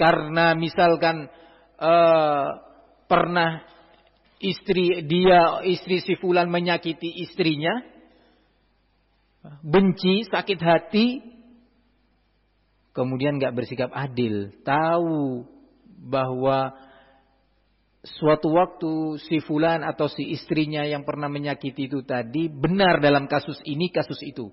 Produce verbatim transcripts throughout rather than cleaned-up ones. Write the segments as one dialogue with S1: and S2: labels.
S1: karena misalkan uh, pernah istri dia istri si fulan menyakiti istrinya, benci, sakit hati, kemudian nggak bersikap adil, tahu bahwa suatu waktu si fulan atau si istrinya yang pernah menyakiti itu tadi benar dalam kasus ini, kasus itu.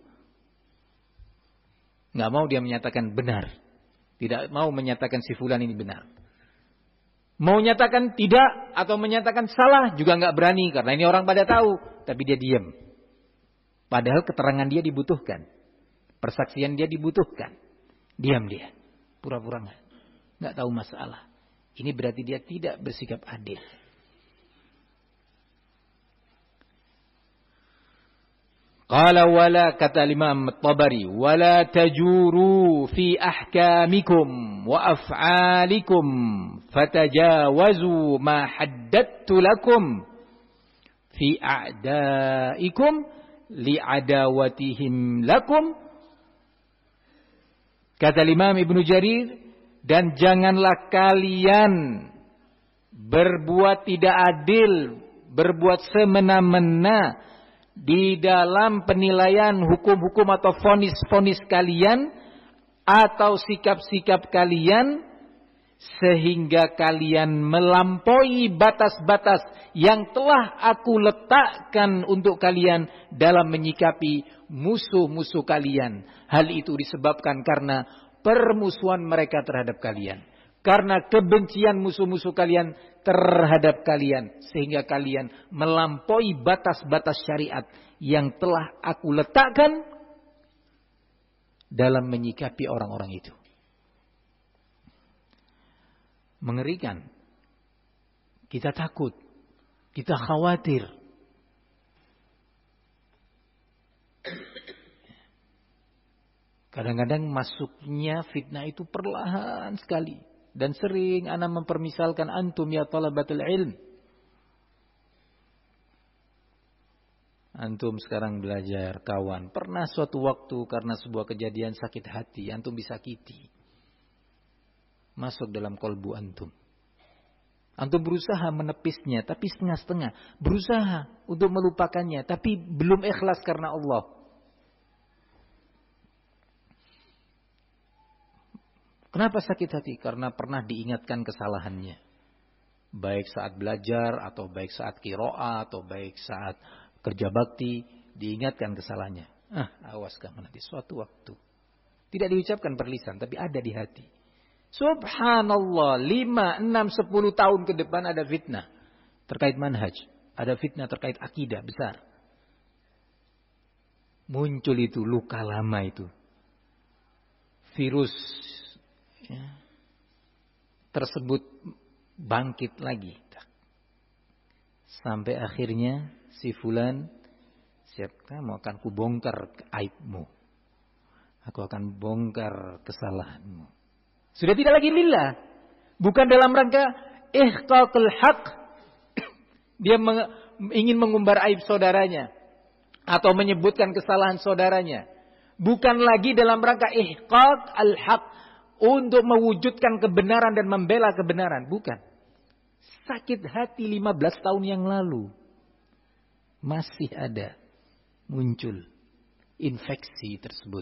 S1: Nggak mau dia menyatakan benar. Tidak mau menyatakan si fulan ini benar. Mau menyatakan tidak atau menyatakan salah juga nggak berani. Karena ini orang pada tahu. Tapi dia diam. Padahal keterangan dia dibutuhkan. Persaksian dia dibutuhkan. Diam dia. Pura-pura nggak. Nggak tahu masalah. Ini berarti dia tidak bersikap adil. Qala wala, kata Imam At-Tabari, wala tajuru fi ahkamikum wa af'alikum fatajawazu ma haddattu lakum fi a'daikum li'adawatihim lakum. Kata Imam Ibnu Jarir, dan janganlah kalian berbuat tidak adil, berbuat semena-mena di dalam penilaian hukum-hukum atau vonis-vonis kalian atau sikap-sikap kalian, sehingga kalian melampaui batas-batas yang telah aku letakkan untuk kalian dalam menyikapi musuh-musuh kalian. Hal itu disebabkan karena permusuhan mereka terhadap kalian, karena kebencian musuh-musuh kalian terhadap kalian, sehingga kalian melampaui batas-batas syariat yang telah aku letakkan dalam menyikapi orang-orang itu. Mengerikan. Kita takut, kita khawatir. Kadang-kadang masuknya fitnah itu perlahan sekali. Dan sering ana mempermisalkan antum ya talabatul ilm. Antum sekarang belajar, kawan. Pernah suatu waktu karena sebuah kejadian sakit hati, antum disakiti. Masuk dalam kolbu antum. Antum berusaha menepisnya, tapi setengah-setengah. Berusaha untuk melupakannya, tapi belum ikhlas karena Allah. Kenapa sakit hati? Karena pernah diingatkan kesalahannya. Baik saat belajar, atau baik saat qiraah, atau baik saat kerja bakti, diingatkan kesalahannya. Ah, awas kamu nanti suatu waktu. Tidak diucapkan per lisan, tapi ada di hati. Subhanallah, lima, enam, sepuluh tahun ke depan ada fitnah terkait manhaj. Ada fitnah terkait akidah besar. Muncul itu luka lama itu. Virus ya, tersebut bangkit lagi. Sampai akhirnya si fulan, siap, kamu akan kubongkar aibmu. Aku akan bongkar kesalahanmu. Sudah tidak lagi lillah. Bukan dalam rangka ihqaqul haq. Dia meng- ingin mengumbar aib saudaranya. Atau menyebutkan kesalahan saudaranya. Bukan lagi dalam rangka ihqaq al-haq. Untuk mewujudkan kebenaran dan membela kebenaran. Bukan. Sakit hati lima belas tahun yang lalu. Masih ada. Muncul. Infeksi tersebut.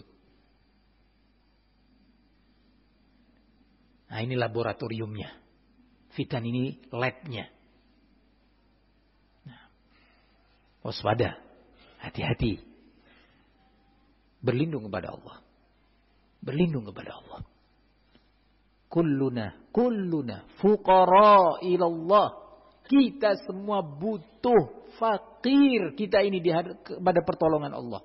S1: Nah, ini laboratoriumnya. Fitan ini labnya. Nah, waspada. Hati-hati. Berlindung kepada Allah. Berlindung kepada Allah. Kulluna, kulluna fuqara ilallah. Kita semua butuh, fakir kita ini pada pertolongan Allah.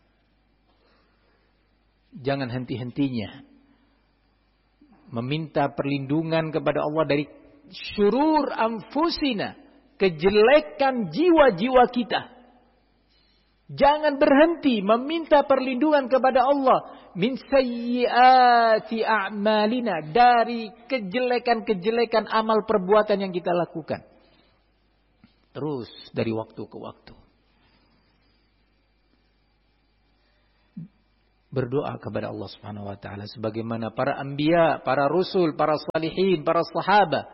S1: Jangan henti-hentinya meminta perlindungan kepada Allah dari syurur anfusina, kejelekan jiwa-jiwa kita. Jangan berhenti meminta perlindungan kepada Allah min sayyiati a'malina, dari kejelekan-kejelekan amal perbuatan yang kita lakukan. Terus dari waktu ke waktu. berdoa kepada Allah Subhanahu wa taala sebagaimana para anbiya, para rasul, para salihin, para sahabat.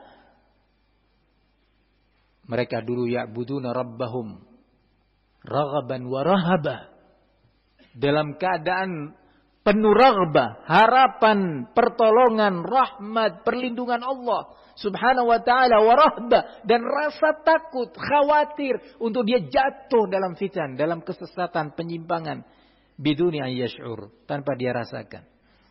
S1: Mereka dulu ya'buduna rabbahum raghaban wa rahaba. Dalam keadaan penuh raghbah, harapan, pertolongan, rahmat, perlindungan Allah Subhanahu wa taala, wa rahbah, dan rasa takut, khawatir untuk dia jatuh dalam fitan, dalam kesesatan, penyimpangan. Biduni an yash'ur, tanpa dia rasakan.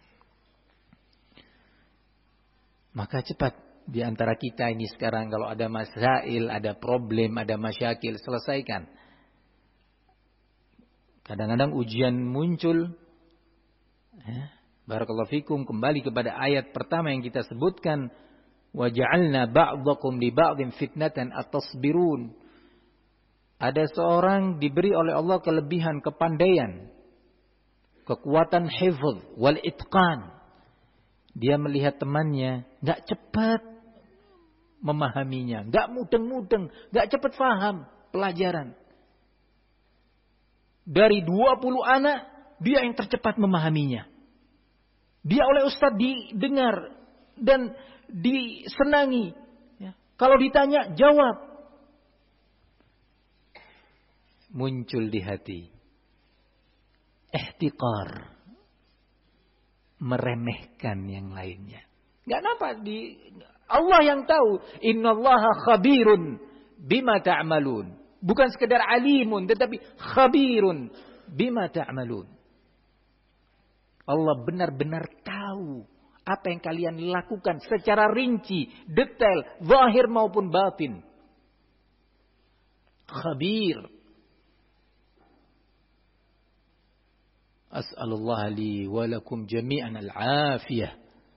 S1: Maka cepat di antara kita ini sekarang kalau ada masail, ada problem, ada masyakil, selesaikan. Kadang-kadang ujian muncul. Ya, barakallahu fikum, kembali kepada ayat pertama yang kita sebutkan, wa ja'alna ba'dakum li ba'din fitnatan atasbirun. Ada seorang diberi oleh Allah kelebihan kepandaian, kekuatan hifz wal itqan. Dia melihat temannya enggak cepat memahaminya, enggak mudeng-mudeng, enggak cepat faham pelajaran. Dari dua puluh anak, dia yang tercepat memahaminya. Dia oleh ustaz didengar dan disenangi. Ya. Kalau ditanya, jawab. Muncul di hati ihtiqar, meremehkan yang lainnya. Enggak nampak di Allah yang tahu. Innallaha khabirun bima ta'malun. Bukan sekedar alimun, tetapi khabirun bima ta'malun. Allah benar-benar tahu apa yang kalian lakukan secara rinci, detail, zahir maupun batin. Khabir. As'alullah li wa lakum jami'an al-afiyah.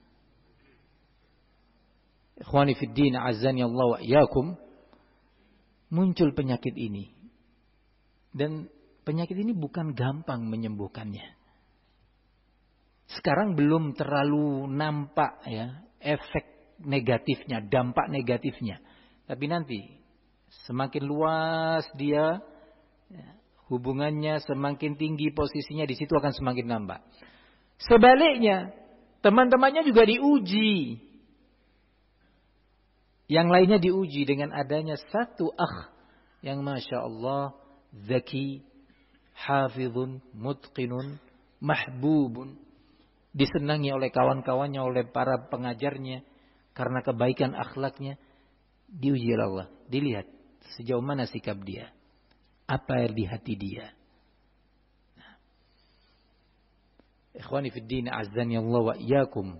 S1: Ikhwani fid din, azzani Allah wa iyyakum. Muncul penyakit ini. Dan penyakit ini bukan gampang menyembuhkannya. Sekarang belum terlalu nampak ya efek negatifnya, dampak negatifnya. Tapi nanti semakin luas dia ya, hubungannya, semakin tinggi posisinya, di situ akan semakin nampak. Sebaliknya, teman-temannya juga diuji. Yang lainnya diuji dengan adanya satu akh yang Masya Allah zaki, hafizun, mutqinun, mahbubun, disenangi oleh kawan-kawannya, oleh para pengajarnya karena kebaikan akhlaknya. Diuji oleh Allah, dilihat sejauh mana sikap dia, apa yang di hati dia. Ikhwani fid din, azzani Allah wa iyyakum.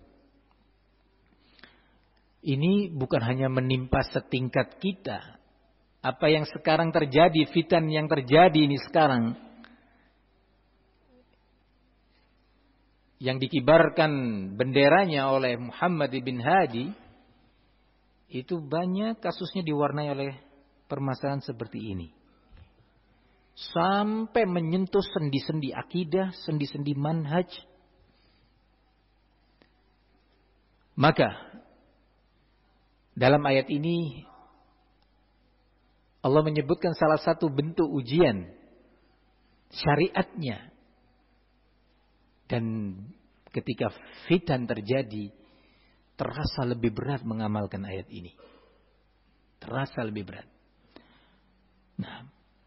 S1: Ini bukan hanya menimpa setingkat kita. Apa yang sekarang terjadi, fitan yang terjadi ini sekarang, yang dikibarkan benderanya oleh Muhammad bin Hadi, itu banyak kasusnya diwarnai oleh permasalahan seperti ini. Sampai menyentuh sendi-sendi akidah, sendi-sendi manhaj. Maka dalam ayat ini Allah menyebutkan salah satu bentuk ujian syariatnya. Dan ketika fitan terjadi, terasa lebih berat mengamalkan ayat ini. Terasa lebih berat. Nah,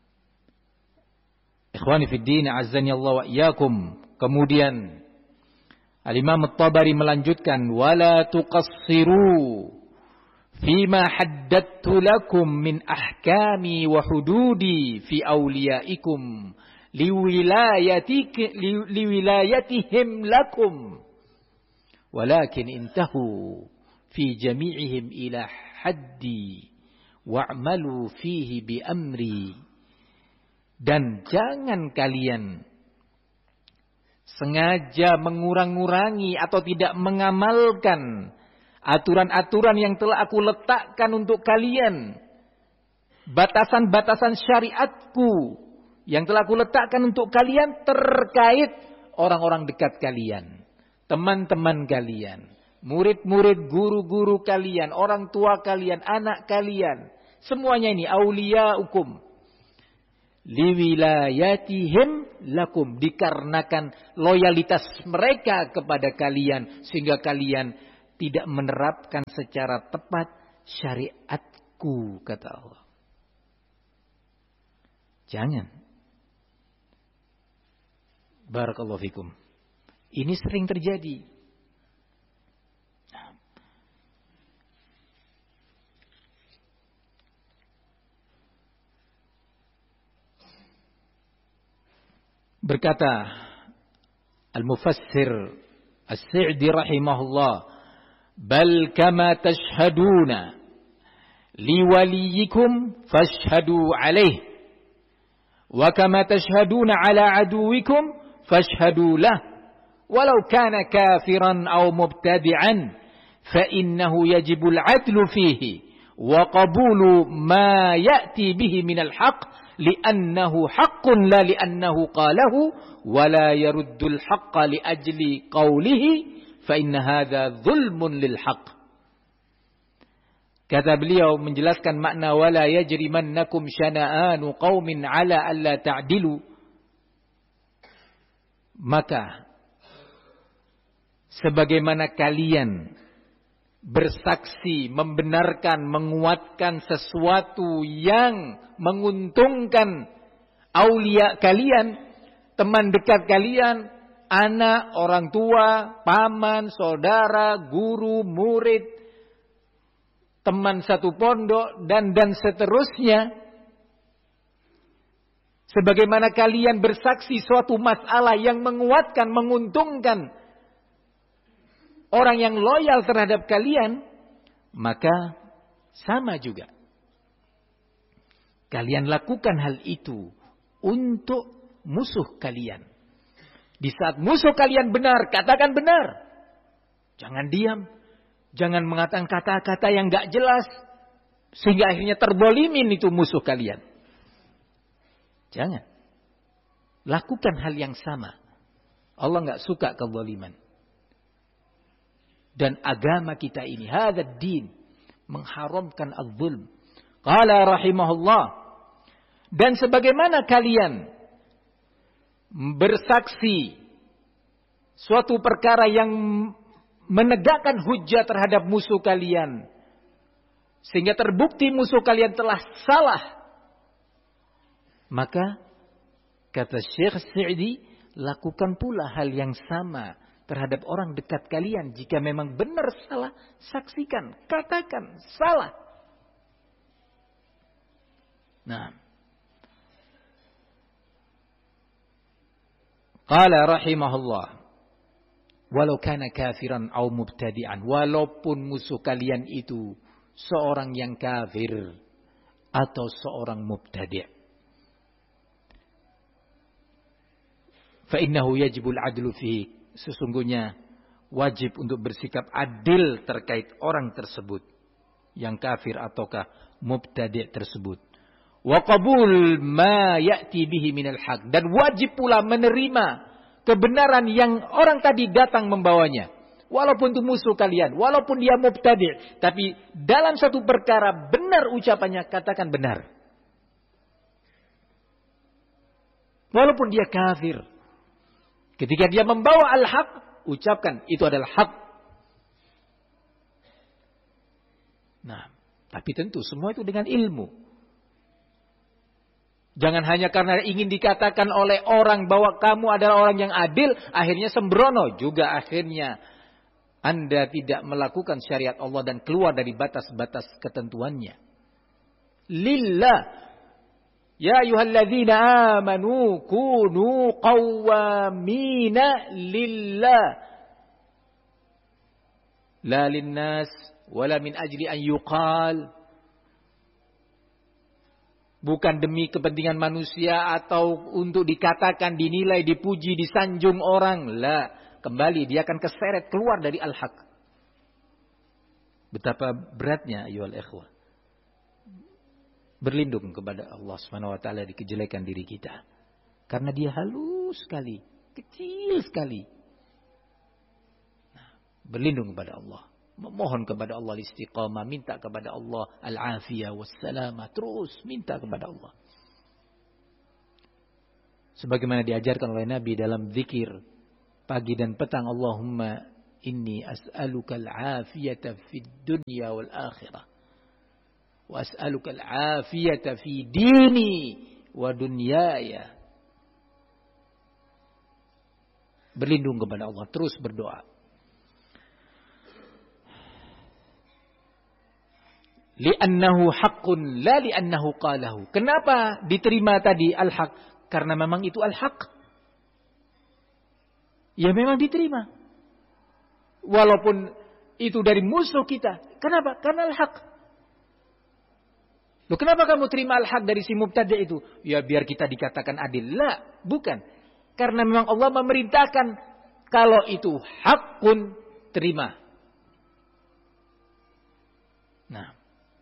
S1: ikhwani fid din, azzani Allah wa iyyakum. Kemudian Al-Imam At-Tabari melanjutkan, wala tuqassiru fima haddattu lakum min ahkami wa hududi fi awliyaikum liwilayatik liwilayatihim lakum walakin intahu fi jami'ihim ila haddi wa'malu fihi bi amri. Dan jangan kalian sengaja mengurang-urangi atau tidak mengamalkan aturan-aturan yang telah aku letakkan untuk kalian. Batasan-batasan syariatku yang telah aku letakkan untuk kalian terkait orang-orang dekat kalian. Teman-teman kalian. Murid-murid, guru-guru kalian. Orang tua kalian, anak kalian. Semuanya ini awliyaukum. liwilayatihim lakum, dikarenakan loyalitas mereka kepada kalian sehingga kalian tidak menerapkan secara tepat syariatku, kata Allah. Jangan. Barakallahu fikum. Ini sering terjadi. Berkata Al-Mufassir As-Sa'di rahimahullah, bal kama tashhaduna liwaliyikum fashhadu alaih, wa kama tashhaduna ala aduwikum fashhadu lah, walau kana kafiran aw mubtadi'an, fa innahu yajibu al-'adlu fihi wa qabulu ma ya'ti bihi min al-haqq li'annahu haqqun la li'annahu qalahu wa la yaruddul haqqa li ajli qawlihi fa inna hadha zulmun lil haqq. Kata beliau menjelaskan makna wala yajrimannakum syana'anu qaumin ala alla ta'dilu, maka sebagaimana kalian bersaksi, membenarkan, menguatkan sesuatu yang menguntungkan aulia kalian, teman dekat kalian, anak, orang tua, paman, saudara, guru, murid, teman satu pondok, dan dan seterusnya. Sebagaimana kalian bersaksi suatu masalah yang menguatkan, menguntungkan orang yang loyal terhadap kalian, maka sama juga. Kalian lakukan hal itu untuk musuh kalian. Di saat musuh kalian benar, katakan benar. Jangan diam. Jangan mengatakan kata-kata yang gak jelas, sehingga akhirnya terbolimin itu musuh kalian. Jangan. Lakukan hal yang sama. Allah gak suka kezaliman. Dan agama kita ini, hadzal din, mengharamkan az-zulm. Qala rahimahullah, dan sebagaimana kalian bersaksi suatu perkara yang menegakkan hujjah terhadap musuh kalian, sehingga terbukti musuh kalian telah salah, maka kata Syekh Sa'di, lakukan pula hal yang sama terhadap orang dekat kalian. Jika memang benar salah, saksikan, katakan salah. Nah, qala rahimahullah, walau kana kafiran aw mubtadi'an, walaupun musuh kalian itu seorang yang kafir atau seorang mubtadi', fa innahu yajibul adlu fihi, sesungguhnya wajib untuk bersikap adil terkait orang tersebut, yang kafir ataukah mubtadi' tersebut. Wa qabul ma ya'ti bihi minal haq, dan wajib pula menerima kebenaran yang orang tadi datang membawanya. Walaupun itu musuh kalian, walaupun dia mubtadi', tapi dalam satu perkara benar ucapannya, katakan benar. Walaupun dia kafir, ketika dia membawa al-haq, ucapkan itu adalah hak. Nah, tapi tentu semua itu dengan ilmu. Jangan hanya karena ingin dikatakan oleh orang bahwa kamu adalah orang yang adil, akhirnya sembrono. Juga akhirnya Anda tidak melakukan syariat Allah dan keluar dari batas-batas ketentuannya. Lillah. Ya ayyuhalladzina amanu kunu qawwamina lillah. La linnas wala min ajli an yuqal. Bukan demi kepentingan manusia atau untuk dikatakan, dinilai, dipuji, disanjung orang. La, kembali dia akan keseret keluar dari al-haq. Betapa beratnya ayyuhal ikhwah berlindung kepada Allah Subhanahu wa taala di kejelekan diri kita. Karena dia halus sekali, kecil sekali. Nah, berlindung kepada Allah. Memohon kepada Allah istiqamah, minta kepada Allah al-afiyah wassalamah, terus minta kepada Allah. Sebagaimana diajarkan oleh Nabi dalam zikir pagi dan petang, Allahumma inni as'aluka al-afiyata fid dunya wal akhirah. Wa as'aluka al-afiyata fi dini wa dunyaya. Berlindung kepada Allah, terus berdoa. Li'annahu haqqun la li'annahu qalahu. Kenapa diterima tadi al-haq? Karena memang itu al-haq. Ya memang diterima. Walaupun itu dari musuh kita. Kenapa? Karena al-haq. Loh, kenapa kamu terima al-haq dari si mubtadi' itu? Ya biar kita dikatakan adil. La, bukan. Karena memang Allah memerintahkan kalau itu hak pun terima. Nah.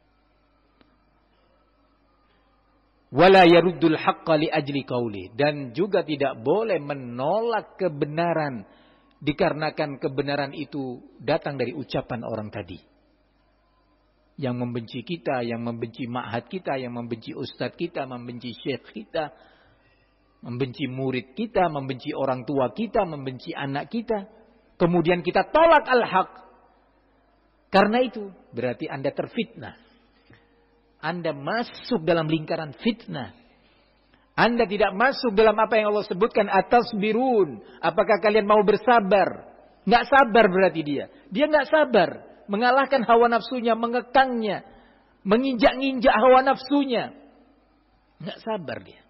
S1: Wala yaruddul haqqa li ajli qauli, dan juga tidak boleh menolak kebenaran dikarenakan kebenaran itu datang dari ucapan orang tadi. Yang membenci kita, yang membenci ma'had kita, yang membenci ustadz kita, membenci syekh kita, membenci murid kita, membenci orang tua kita, membenci anak kita. Kemudian kita tolak al-haq. Karena itu berarti Anda terfitnah. Anda masuk dalam lingkaran fitnah. Anda tidak masuk dalam apa yang Allah sebutkan atasbirun. Apakah kalian mau bersabar? Nggak sabar berarti dia. Dia nggak sabar. Mengalahkan hawa nafsunya, mengekangnya. Menginjak-injak hawa nafsunya. Nggak sabar dia.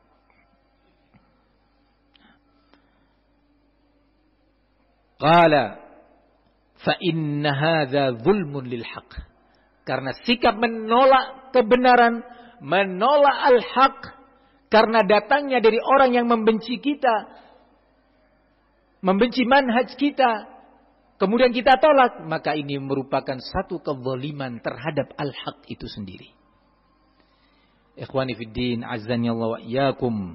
S1: Qala fa inna hadza zulmun lil haqq. Karena sikap menolak kebenaran, menolak al-haq karena datangnya dari orang yang membenci kita, membenci manhaj kita, kemudian kita tolak, maka ini merupakan satu kezaliman terhadap al-haq itu sendiri. Ikhwani fid din, azzani Allah wa iyyakum.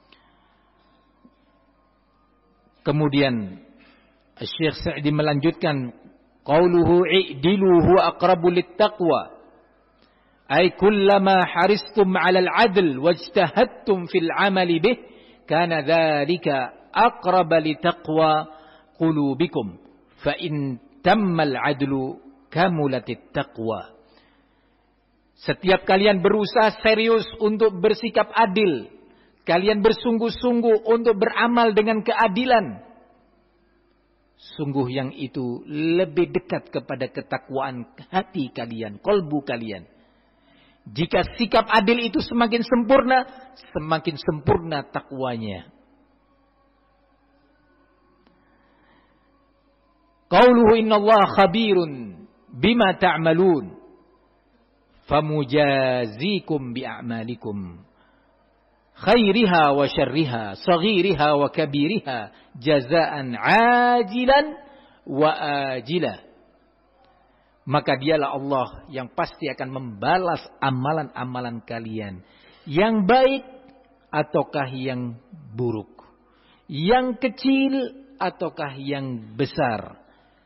S1: Kemudian Syekh Sa'di melanjutkan, qauluhu i'dilu huwa aqrabu littaqwa. Ay kullama haristum 'ala al-'adl wajtahadtum fil 'amali bih kana dzalika aqraba litaqwa qulubikum. Fa in tamma al-'adlu kamulatit taqwa. Setiap kalian berusaha serius untuk bersikap adil, kalian bersungguh-sungguh untuk beramal dengan keadilan, sungguh yang itu lebih dekat kepada ketakwaan hati kalian, kolbu kalian. Jika sikap adil itu semakin sempurna, semakin sempurna takwanya. Qauluhu innallaha khabirun bima ta'malun famujazikum bi'a'malikum khairiha wa syarriha, saghiriha wa kabiriha, jazaan ajilan wa ajila. Maka dialah Allah yang pasti akan membalas amalan-amalan kalian, yang baik ataukah yang buruk, yang kecil ataukah yang besar.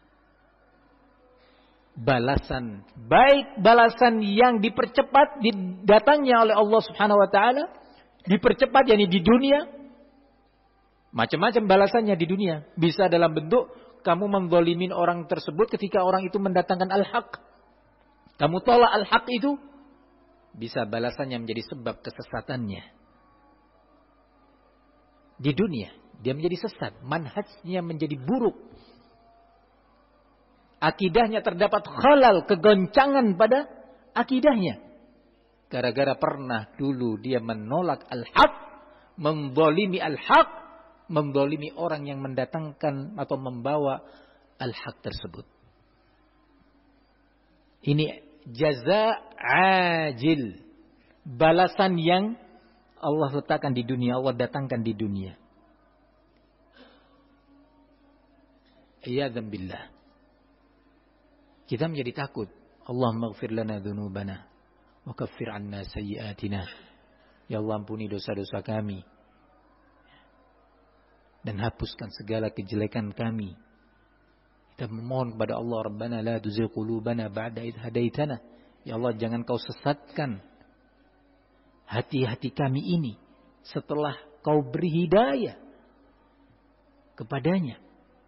S1: Balasan baik, balasan yang dipercepat datangnya oleh Allah Subhanahu wa taala, dipercepat yakni di dunia. Macam-macam balasannya di dunia. Bisa dalam bentuk kamu menzalimin orang tersebut ketika orang itu mendatangkan al-haq. Kamu tolak al-haq itu, bisa balasannya menjadi sebab kesesatannya. Di dunia dia menjadi sesat, manhajnya menjadi buruk. Akidahnya terdapat khalal, kegoncangan pada akidahnya. Gara-gara pernah dulu dia menolak al-haq, menzalimi al-haq, menzalimi orang yang mendatangkan atau membawa al-haq tersebut. Ini jaza ajil, balasan yang Allah letakkan di dunia, Allah datangkan di dunia. Iyadzan billah. Kita menjadi takut. Allahumma ighfir lana dzunubana wa kaffir 'anna sayyi'atina. Ya Allah, ampuni dosa-dosa kami dan hapuskan segala kejelekan kami. Kita memohon kepada Allah, Rabbana la tuzigh qulubana ba'da idh hadaitana. Ya Allah, jangan kau sesatkan hati-hati kami ini setelah engkau beri hidayah kepadanya.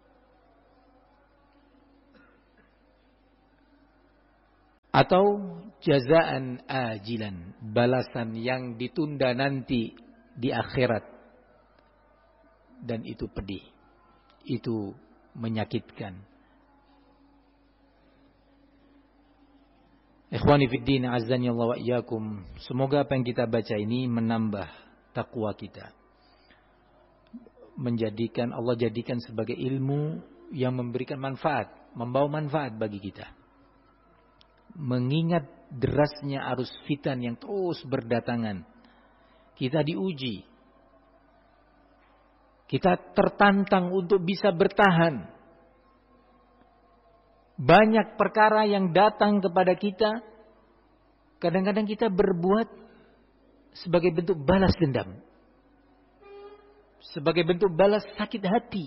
S1: Atau jazaan ajilan, balasan yang ditunda nanti di akhirat. Dan itu pedih, itu menyakitkan. Ikhwani fiddin, azzani Allah wa iyyakum. Semoga apa yang kita baca ini menambah takwa kita. Menjadikan Allah jadikan sebagai ilmu yang memberikan manfaat, membawa manfaat bagi kita. Mengingat derasnya arus fitan yang terus berdatangan, kita diuji, kita tertantang untuk bisa bertahan. Banyak perkara yang datang kepada kita, kadang-kadang kita berbuat sebagai bentuk balas dendam, sebagai bentuk balas sakit hati.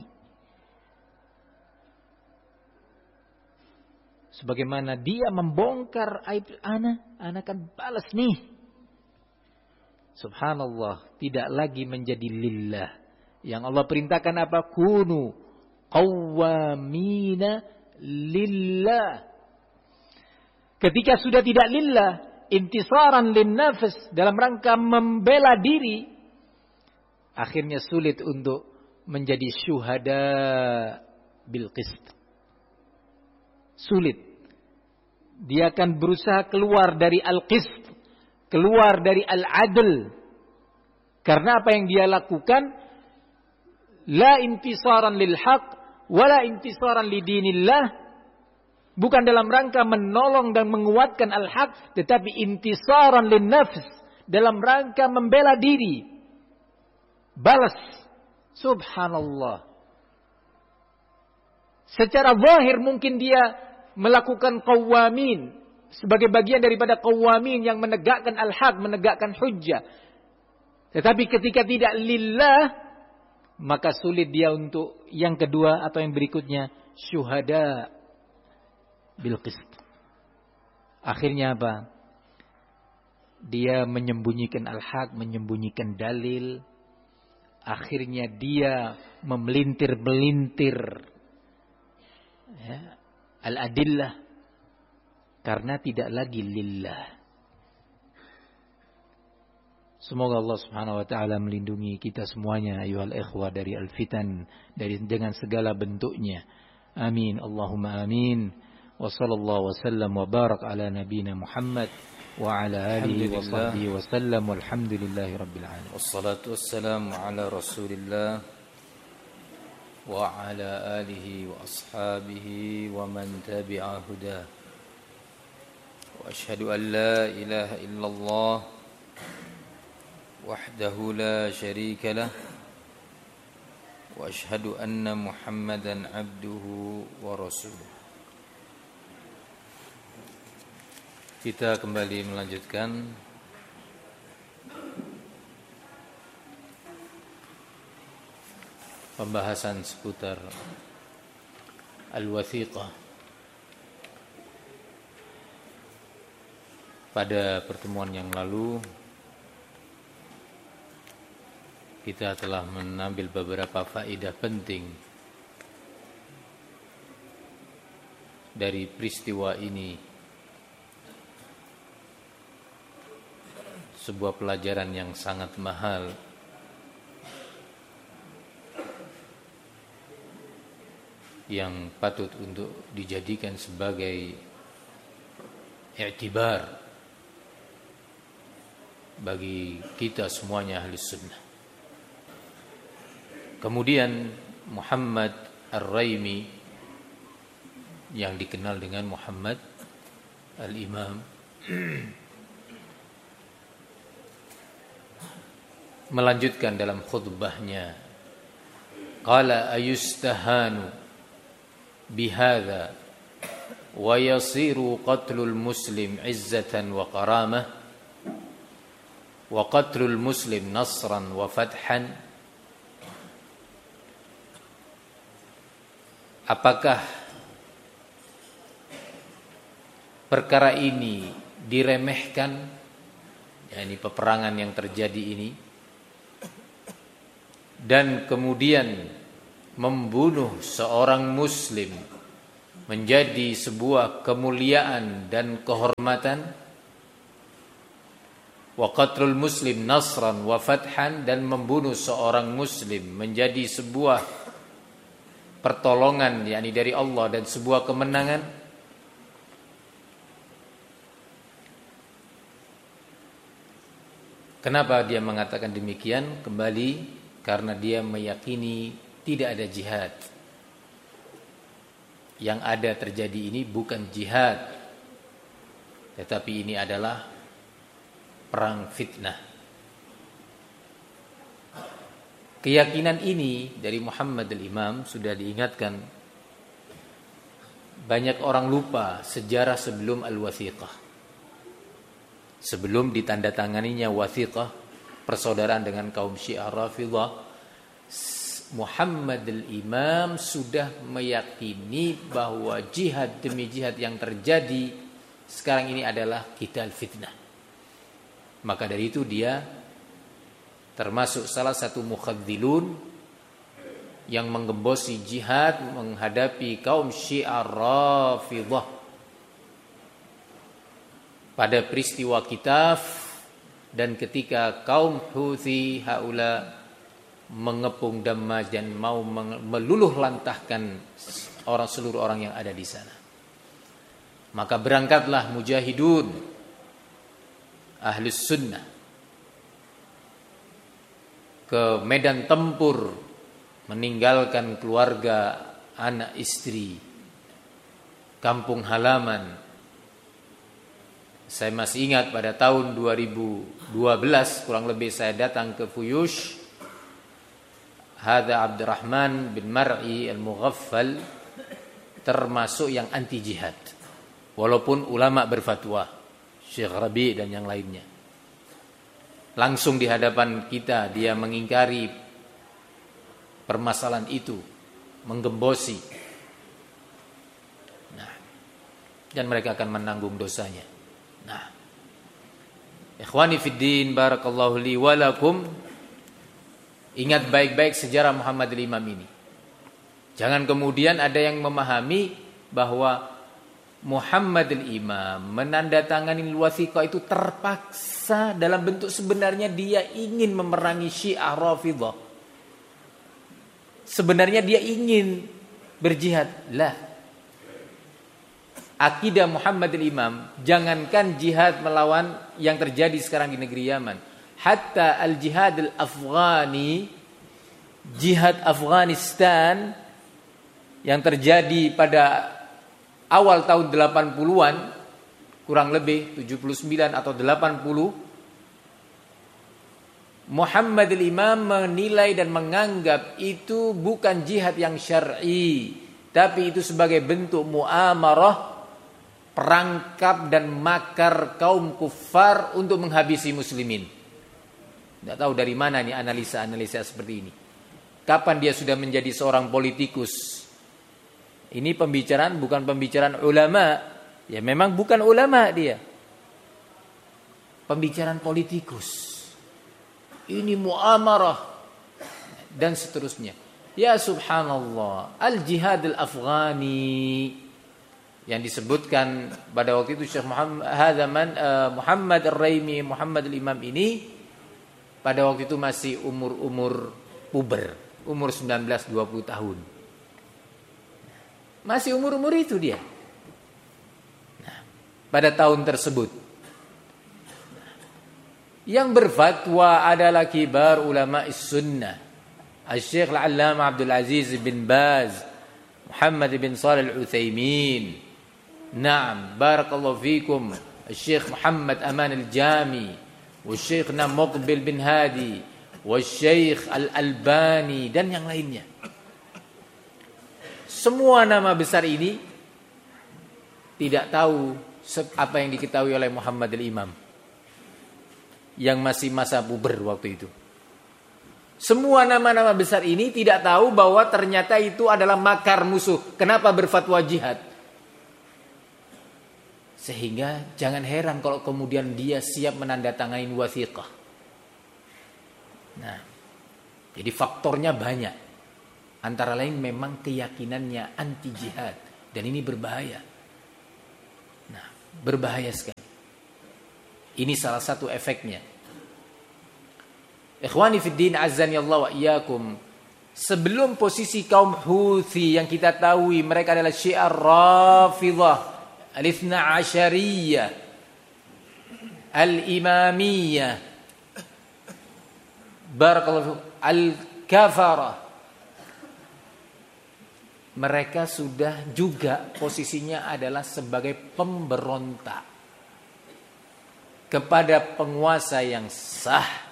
S1: Sebagaimana dia membongkar aib ana, ana akan balas nih. Subhanallah, tidak lagi menjadi lillah. Yang Allah perintahkan apa? Kunu qawwamina lillah. Ketika sudah tidak lillah, intisaran lin nafs, dalam rangka membela diri, akhirnya sulit untuk menjadi syuhada bil qist. Sulit. Dia akan berusaha keluar dari al-qist, keluar dari al-adl. Karena apa yang dia lakukan, la intisaran lil haq, wala intisaran li dinillah. Bukan dalam rangka menolong dan menguatkan al-haq, tetapi intisaran lin nafs, dalam rangka membela diri. Balas. Subhanallah. Secara zahir mungkin dia melakukan qawamin sebagai bagian daripada qawamin yang menegakkan al-haq, menegakkan hujjah. Tetapi ketika tidak lillah, maka sulit dia untuk yang kedua atau yang berikutnya, syuhada bil qist. Akhirnya apa? Dia menyembunyikan al-haq, menyembunyikan dalil. Akhirnya dia memelintir-melintir ya, al-adillah, karena tidak lagi lillah. Semoga Allah Subhanahu wa taala melindungi kita semuanya ayuhal ikhwah dari al-fitan, dari dengan segala bentuknya. Amin. Allahumma amin. Wa sallallahu wasallam wa barak ala nabiyina Muhammad wa ala alihi wa sahbihi wa sallam walhamdulillahi rabbil alamin.
S2: Wassalatu wassalamu ala Rasulillah wa ala alihi wa ashabihi wa man tabi'a huda. Wa ashhadu an la ilaha illallah wahdahu la syarika lah wa ashhadu anna Muhammadan abduhu wa rasuluh. Kita kembali melanjutkan pembahasan seputar al-wathiqah. Pada pertemuan yang lalu kita telah mengambil beberapa faedah penting dari peristiwa ini, sebuah pelajaran yang sangat mahal yang patut untuk dijadikan sebagai i'tibar bagi kita semuanya ahli sunnah. Kemudian Muhammad Ar-Raimi yang dikenal dengan Muhammad Al-Imam melanjutkan dalam khutbahnya, qala ayustahanu bihadza wa yasiru qatlul muslim izzatan wa karamah wa qatlul muslim nasran wa fathan. Apakah perkara ini diremehkan, yakni peperangan yang terjadi ini, dan kemudian membunuh seorang muslim menjadi sebuah kemuliaan dan kehormatan, wa qatlul muslim nasran wa fathan, dan membunuh seorang muslim menjadi sebuah pertolongan yakni dari Allah dan sebuah kemenangan. Kenapa dia mengatakan demikian? Kembali karena dia meyakini tidak ada jihad. Yang ada terjadi ini bukan jihad, tetapi ini adalah perang fitnah. Keyakinan ini dari Muhammad al-Imam sudah diingatkan. Banyak orang lupa sejarah sebelum al-wathiqah. Sebelum ditandatanganinya wathiqah persaudaraan dengan kaum Syiah Rafidhah, Muhammad al-Imam sudah meyakini bahwa jihad demi jihad yang terjadi sekarang ini adalah qital fitnah. Maka dari itu dia termasuk salah satu mukhadzilun yang menggembosi jihad menghadapi kaum Syiah Rafidhah pada peristiwa Kitaf, dan ketika kaum Houthi haula mengepung Damaj dan mau meluluh lantahkan orang seluruh orang yang ada di sana. Maka berangkatlah mujahidun Ahlus Sunnah ke medan tempur, meninggalkan keluarga, anak istri, kampung halaman. Saya masih ingat pada tahun dua ribu dua belas kurang lebih saya datang ke Fuyush. Hadza Abdurrahman bin Mar'i al-Mughaffal termasuk yang anti jihad. Walaupun ulama berfatwa, Syekh Rabi dan yang lainnya. Langsung di hadapan kita dia mengingkari permasalahan itu, menggembosi. Nah, dan mereka akan menanggung dosanya. Nah, ikhwani fiddin, barakallahu li walakum, ingat baik-baik sejarah Muhammad al-Imam ini. Jangan kemudian ada yang memahami bahwa Muhammad al-Imam menandatangani wathiqah itu terpaksa, dalam bentuk sebenarnya dia ingin memerangi Syiah Rafidhah. Sebenarnya dia ingin berjihad. Lah, akidah Muhammad al-Imam, jangankan jihad melawan yang terjadi sekarang di negeri Yaman, hatta al-jihad al-Afghani, jihad Afghanistan yang terjadi pada awal tahun delapan puluhan, kurang lebih tujuh puluh sembilan atau delapan puluh, Muhammad al-Imam menilai dan menganggap itu bukan jihad yang syar'i, tapi itu sebagai bentuk muamarah, perangkap dan makar kaum kufar untuk menghabisi muslimin. Tidak tahu dari mana nih analisa-analisa seperti ini. Kapan dia sudah menjadi seorang politikus? Ini pembicaraan bukan pembicaraan ulama. Ya memang bukan ulama dia. Pembicaraan politikus. Ini muamarah dan seterusnya. Ya subhanallah, al-jihad al-Afghani yang disebutkan pada waktu itu Syekh Muhammad Hadaman uh, Muhammad Ar-Raimi, Muhammad al-Imam ini pada waktu itu masih umur-umur puber, umur sembilan belas dua puluh tahun. Masih umur-umur itu dia. Nah, pada tahun tersebut yang berfatwa adalah kibar ulama sunnah, Al-Syekh Al-Allamah Abdul Aziz bin Baz, Muhammad bin Shalih Al-Utsaimin, Naam, barakallahu fikum, Al-Syekh Muhammad Aman Al-Jami, Al-Syekh Muqbil bin Hadi, Al-Syekh Al-Albani dan yang lainnya. Semua nama besar ini tidak tahu apa yang diketahui oleh Muhammad al-Imam yang masih masa puber waktu itu. Semua nama-nama besar ini tidak tahu bahwa ternyata itu adalah makar musuh. Kenapa berfatwa jihad? Sehingga jangan heran kalau kemudian dia siap menandatangani wathiqah. Nah, Jadi faktornya banyak. Antara lain memang keyakinannya anti jihad. Dan ini berbahaya. Nah, berbahaya sekali. Ini salah satu efeknya. Ikhwani fiddin azzani Allah wa iyyakum. Sebelum posisi kaum Houthi yang kita tahu mereka adalah Syiah Rafidhah, Al-Ithna Asyariyah, Al-Imamiyah, Barakallahu Al-Kafarah. Mereka sudah juga posisinya adalah sebagai pemberontak kepada penguasa yang sah.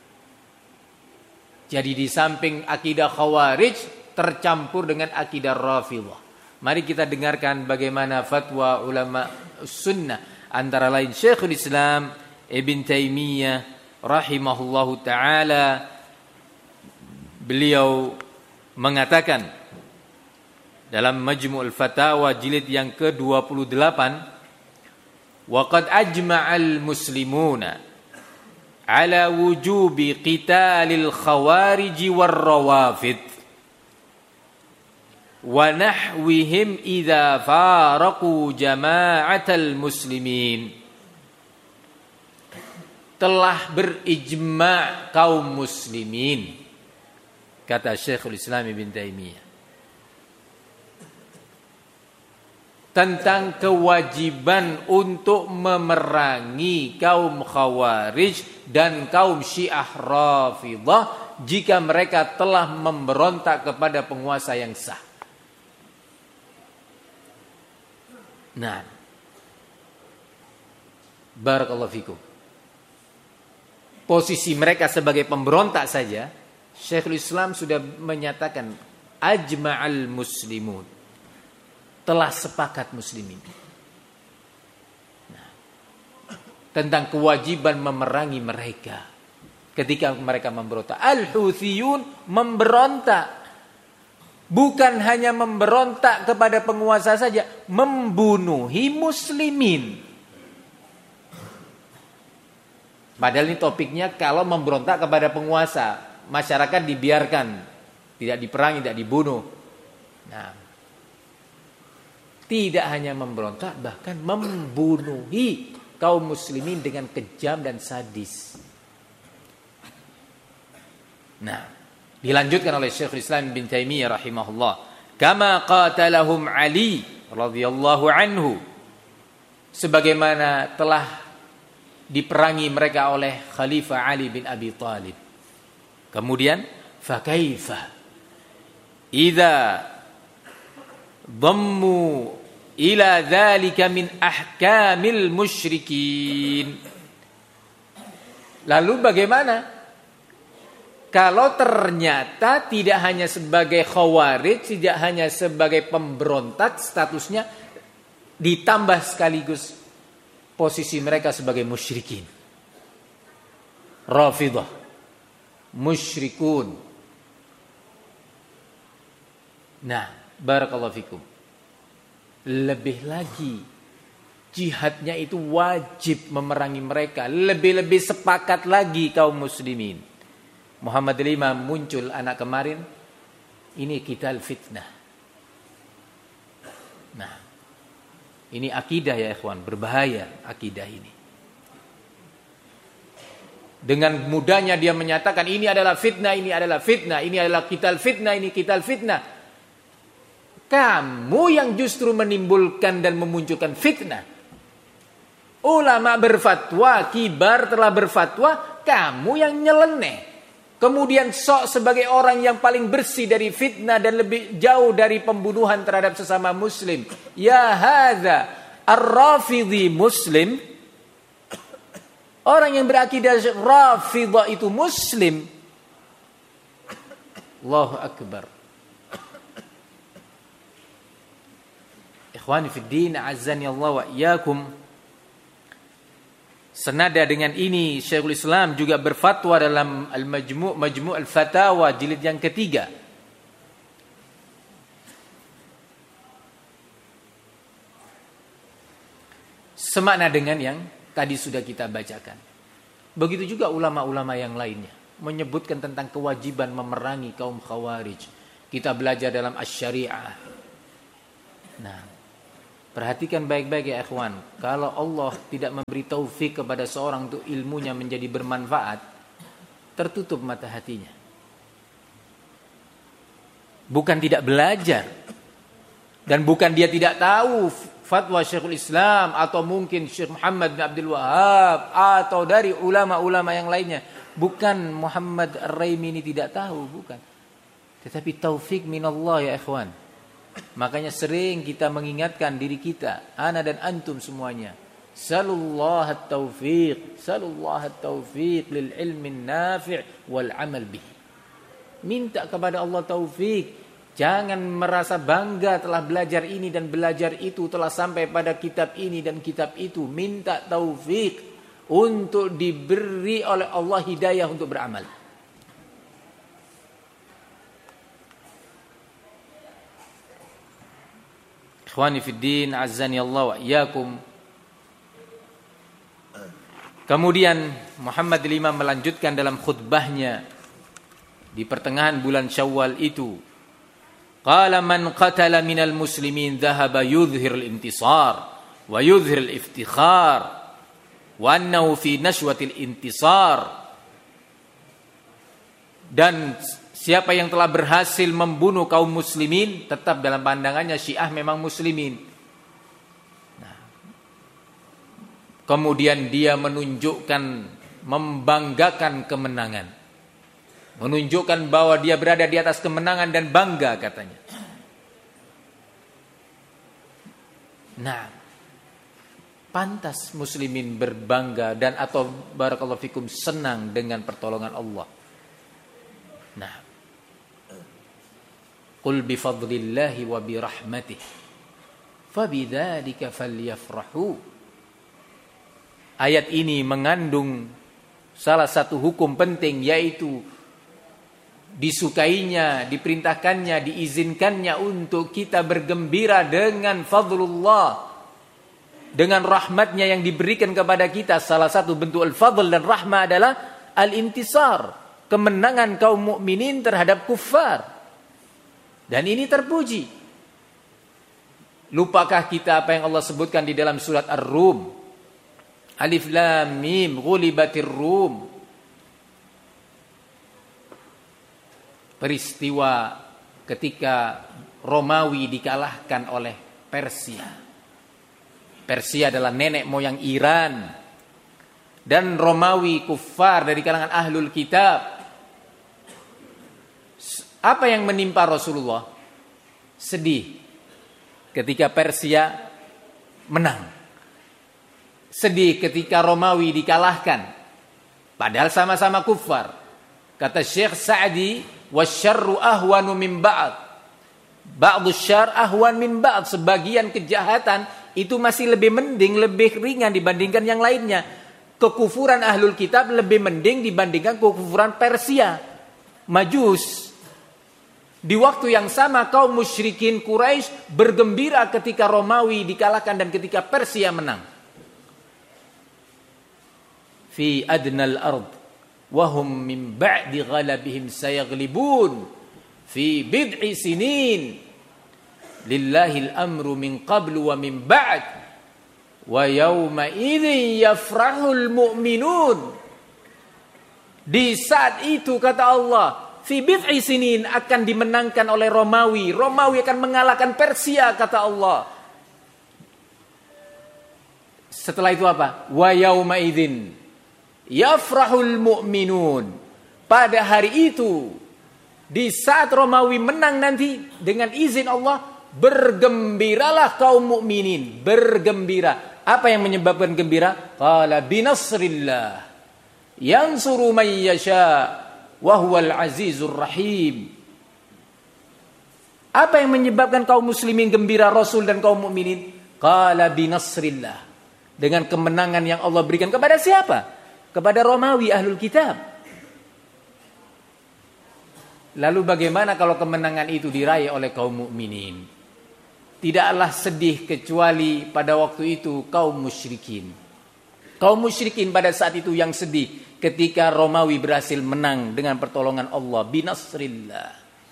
S2: Jadi di samping akidah Khawarij tercampur dengan akidah Rafidhah. Mari kita dengarkan bagaimana fatwa ulama sunnah, antara lain Syekhul Islam Ibn Taimiyah rahimahullahu taala. Beliau mengatakan dalam Majmu'ul Fatawa jilid yang ke dua puluh delapan, wa qad ajma'al muslimuna ala wujubi qitalil khawarij war rawafid wa nahwihim idza faraqu jama'atal muslimin. Telah berijma' kaum muslimin, kata Syekhul Islam Ibn Taimiyah, tentang kewajiban untuk memerangi kaum Khawarij dan kaum Syiah Rafidhah jika mereka telah memberontak kepada penguasa yang sah. Nah, barakallahu fikum. Posisi mereka sebagai pemberontak saja, Syekhul Islam sudah menyatakan ajma'al muslimun, telah sepakat muslimin, nah, tentang kewajiban memerangi mereka ketika mereka memberontak. Al-Houthiyun memberontak, bukan hanya memberontak kepada penguasa saja, membunuhi muslimin. Padahal ini topiknya kalau memberontak kepada penguasa, masyarakat dibiarkan, tidak diperangi, tidak dibunuh. Nah, tidak hanya memberontak, bahkan membunuhi kaum muslimin dengan kejam dan sadis. Nah, dilanjutkan oleh Syekhul Islam bin Taimiyah rahimahullah, kama qatalahum Ali radhiyallahu anhu, sebagaimana telah diperangi mereka oleh Khalifah Ali bin Abi Thalib. Kemudian fa kaifa idza dhammu ila dzalika min ahkamil musyrikin. Lalu bagaimana kalau ternyata tidak hanya sebagai Khawarij, tidak hanya sebagai pemberontak statusnya, ditambah sekaligus posisi mereka sebagai musyrikin, Rafidhah, musyrikun. Nah, barakallahu fikum. Lebih lagi, jihadnya itu wajib memerangi mereka. Lebih-lebih sepakat lagi kaum muslimin. Muhammad lima muncul anak kemarin, ini qital fitnah. Nah, ini akidah ya ikhwan, berbahaya akidah ini. Dengan mudahnya dia menyatakan ini adalah fitnah, ini adalah fitnah, ini adalah qital fitnah, ini qital fitnah. Kamu yang justru menimbulkan dan memunculkan fitnah. Ulama berfatwa, kibar telah berfatwa, kamu yang nyeleneh. Kemudian sok sebagai orang yang paling bersih dari fitnah dan lebih jauh dari pembunuhan terhadap sesama muslim. Ya hadza ar-Rafidhi muslim. Orang yang berakidah Rafidhah itu muslim. Allahu akbar. Ikhwani fid din, azzani Allah wa iyyakum. Senada dengan ini Syekhul Islam juga berfatwa dalam Al-Majmu' Majmu' Al-Fatawa jilid yang ketiga. Semakna dengan yang tadi sudah kita bacakan. Begitu juga ulama-ulama yang lainnya. menyebutkan tentang kewajiban memerangi kaum Khawarij. Kita belajar dalam Asy-Syari'ah. Nah, perhatikan baik-baik ya ikhwan. Kalau Allah tidak memberi taufik kepada seorang untuk ilmunya menjadi bermanfaat, tertutup mata hatinya. Bukan tidak belajar. Dan bukan dia tidak tahu fatwa Syekhul Islam atau mungkin Syekh Muhammad bin Abdul Wahhab atau dari ulama-ulama yang lainnya. Bukan Muhammad Ar-Raimi ini tidak tahu, bukan. Tetapi taufik minallah ya ikhwan. Makanya sering kita mengingatkan diri kita, ana dan antum semuanya. Salullah at-taufiq, salullah at-taufiq lil ilmi nafi' wal amal bihi. Minta kepada Allah taufik. Jangan merasa bangga telah belajar ini dan belajar itu, telah sampai pada kitab ini dan kitab itu. Minta taufik untuk diberi oleh Allah hidayah untuk beramal. Ikhwani fid din, azzani Allah wa iyyakum. Kemudian Muhammad al-Imam melanjutkan dalam khutbahnya di pertengahan bulan Syawal itu. Qala man qatala minal muslimin dhahaba yudhhir al-intisar wa yudhhir al-iftikhar wa annahu fi nashwatil intisar. Dan siapa yang telah berhasil membunuh kaum muslimin, tetap dalam pandangannya Syiah memang muslimin. Nah, kemudian dia menunjukkan, membanggakan kemenangan. Menunjukkan bahwa dia berada di atas kemenangan dan bangga katanya. Nah, pantas muslimin berbangga dan atau barakallahu fikum senang dengan pertolongan Allah. Nah, qul bi fadlillahi wa bi rahmatih fabidzalika falyafrahu. Ayat ini mengandung salah satu hukum penting, yaitu disukainya, diperintahkannya, diizinkannya untuk kita bergembira dengan fadlullah, dengan rahmatnya yang diberikan kepada kita. Salah satu bentuk al-fadl dan rahmah adalah al-intisar, kemenangan kaum mukminin terhadap kuffar. Dan ini terpuji. Lupakah kita apa yang Allah sebutkan di dalam surat Ar-Rum? Alif Lam Mim, ghulibatir Rum. Peristiwa ketika Romawi dikalahkan oleh Persia. Persia adalah nenek moyang Iran. Dan Romawi kuffar dari kalangan ahlul kitab. Apa yang menimpa Rasulullah? Sedih ketika Persia menang. Sedih ketika Romawi dikalahkan. Padahal sama-sama kuffar. Kata Syekh Sa'di, wasyarru ahwanu min ba'd. Ba'du syarr ahwan min ba'd. Sebagian kejahatan itu masih lebih mending, lebih ringan dibandingkan yang lainnya. Kekufuran ahlul kitab lebih mending dibandingkan kekufuran Persia, Majus. Di waktu yang sama kaum musyrikin Quraisy bergembira ketika Romawi dikalahkan dan ketika Persia menang. Fi adnal ard wahum min ba'di ghalabihim sayaglibun fi bid'i sinin lillahi al-amru min qablu wa min ba'd wa yawma idzin yafrahul mu'minun. Di saat itu kata Allah, fi bid'i sinin, akan dimenangkan oleh Romawi. Romawi akan mengalahkan Persia kata Allah. Setelah itu apa? Wa yawma idzin yafrahul mu'minun. Pada hari itu, di saat Romawi menang nanti, dengan izin Allah, bergembiralah kaum mukminin. Bergembira. Apa yang menyebabkan gembira? Qala binasrillah yansuru man yasha wa huwal azizur rahim. Apa yang menyebabkan kaum muslimin gembira, Rasul dan kaum mukminin? Qala binasrillah, dengan kemenangan yang Allah berikan kepada siapa? Kepada Romawi ahlul kitab. Lalu bagaimana kalau kemenangan itu diraih oleh kaum mukminin? Tidaklah sedih kecuali pada waktu itu kaum musyrikin. Kaum musyrikin pada saat itu yang sedih ketika Romawi berhasil menang dengan pertolongan Allah binasrillah.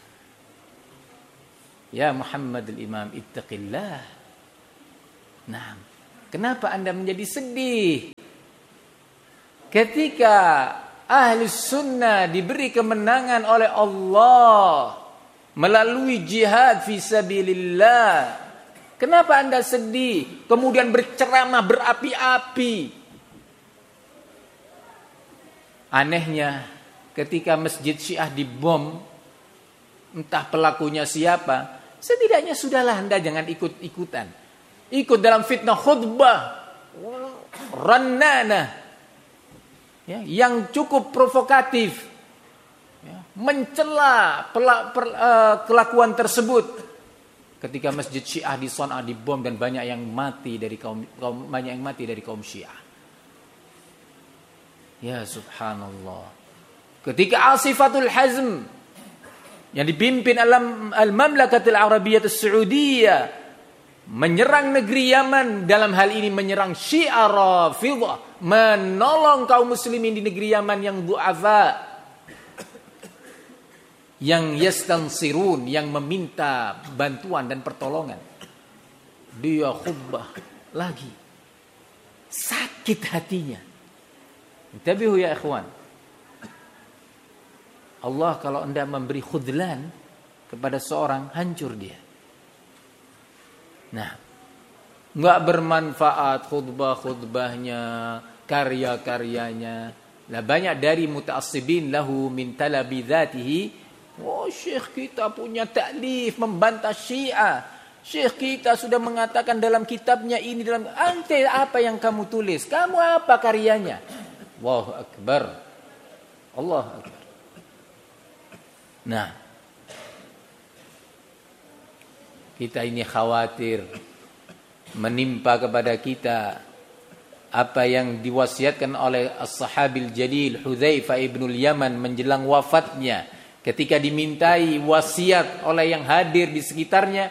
S2: Ya Muhammad al-Imam ittaqillah. Nah, kenapa Anda menjadi sedih ketika ahli sunnah diberi kemenangan oleh Allah melalui jihad fi sabilillah? Kenapa Anda sedih kemudian berceramah berapi-api? Anehnya ketika masjid Syiah dibom, entah pelakunya siapa, setidaknya sudahlah Anda jangan ikut-ikutan. Ikut dalam fitnah khutbah rannana, ya, yang cukup provokatif, ya, mencela pela, per, uh, kelakuan tersebut. Ketika masjid Syiah di Son'a dibom dan banyak yang mati dari kaum, kaum banyak yang mati dari kaum Syiah. Ya subhanallah. Ketika Asifatul Hazm yang dipimpin Al-Mamlakatul Arabiyyah As-Saudiyah menyerang negeri Yaman, dalam hal ini menyerang Syiah Rafidhah, menolong kaum muslimin di negeri Yaman yang du'afa, yang yastansirun, yang meminta bantuan dan pertolongan. Dia khutbah lagi, sakit hatinya. Intabihu ya ikhwan. Allah kalau Anda memberi khudlan kepada seorang, hancur dia. Nah, enggak bermanfaat khutbah-khutbahnya, karya-karyanya. Lah banyak dari muta'assibin lahu min talabi dzatihi. Oh, syekh kita punya taklif membantah Syiah. Syekh kita sudah mengatakan dalam kitabnya ini, dalam ante apa yang kamu tulis? Kamu apa karyanya? Allahu akbar. Allah akbar. Nah, kita ini khawatir menimpa kepada kita apa yang diwasiatkan oleh as-sahabil jalil Hudzaifah ibnul Yaman menjelang wafatnya, ketika dimintai wasiat oleh yang hadir di sekitarnya.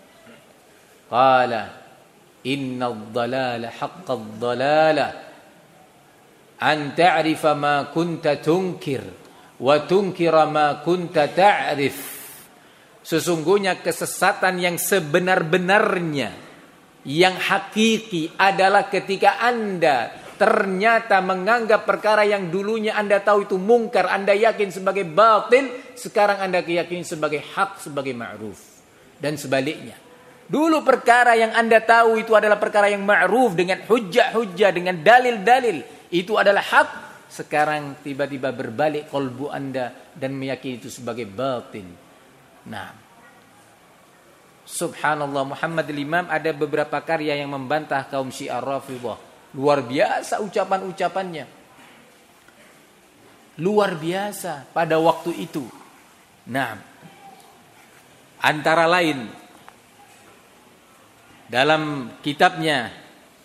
S2: Qala innad dhalala haqqad dhalala an ta'rifa ma kunta tunkir wa tunkira ma kunta ta'rif. Sesungguhnya kesesatan yang sebenar-benarnya, yang hakiki adalah ketika Anda ternyata menganggap perkara yang dulunya Anda tahu itu mungkar, Anda yakin sebagai batil, sekarang Anda yakini sebagai hak, sebagai ma'ruf. Dan sebaliknya, dulu perkara yang Anda tahu itu adalah perkara yang ma'ruf dengan hujjah-hujjah, dengan dalil-dalil, itu adalah hak. Sekarang tiba-tiba berbalik kolbu Anda dan meyakini itu sebagai batil. Nah, subhanallah, Muhammad al-Imam ada beberapa karya yang membantah kaum Syiah Rafidhah. Luar biasa ucapan-ucapannya. Luar biasa pada waktu itu. Nah, antara lain dalam kitabnya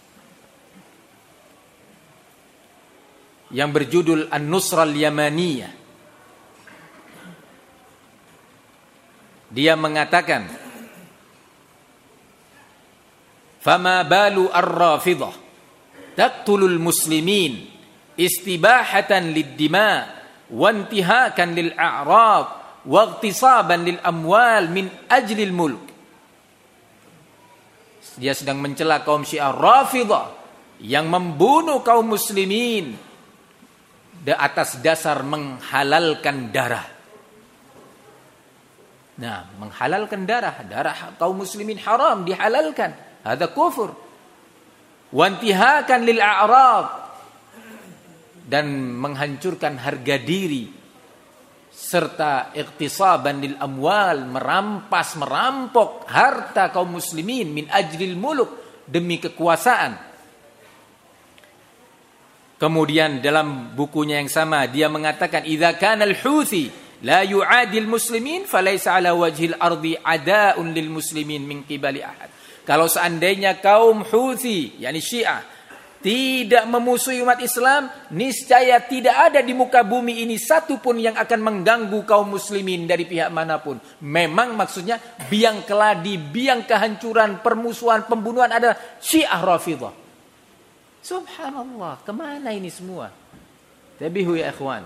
S2: yang berjudul An-Nusrah Al-Yamaniyah, dia mengatakan, fama balu ar-rafidhah taqtulul muslimin istibahatan lid-dima wa intihakan lil-a'rad wa ightisaban lil-amwal min ajlil mulk. Dia sedang mencela kaum Syiah Rafidhah yang membunuh kaum muslimin di atas dasar menghalalkan darah. Nah, menghalalkan darah, darah kaum muslimin haram dihalalkan. Ada kufur. Wantihakan lil a'rad, dan menghancurkan harga diri, serta iqtisaban lil amwal, merampas merampok harta kaum muslimin min ajlil muluk, demi kekuasaan. Kemudian dalam bukunya yang sama dia mengatakan, idza kana al-Houthi la yu'adil muslimin falaysa ala wajhil ardi ada'un lil muslimin min qibali ahad. Kalau seandainya kaum Houthi, yakni Syiah, tidak memusuhi umat Islam, niscaya tidak ada di muka bumi ini satu pun yang akan mengganggu kaum muslimin dari pihak manapun. Memang maksudnya biang keladi, biang kehancuran, permusuhan, pembunuhan adalah Syiah Rafidhah. Subhanallah, kemana ini semua? Tabihu ya ikhwan.